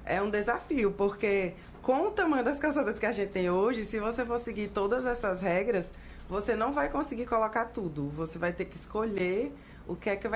É um desafio, porque com o tamanho das calçadas que a gente tem hoje, se você for seguir todas essas regras, você não vai conseguir colocar tudo. Você vai ter que escolher o que é que vai